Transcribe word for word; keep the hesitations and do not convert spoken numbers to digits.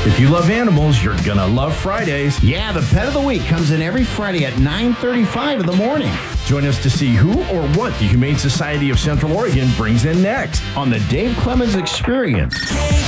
If you love animals, you're gonna love Fridays. Yeah, the Pet of the Week comes in every Friday at nine thirty-five in the morning. Join us to see who or what the Humane Society of Central Oregon brings in next on the Dave Clemens Experience.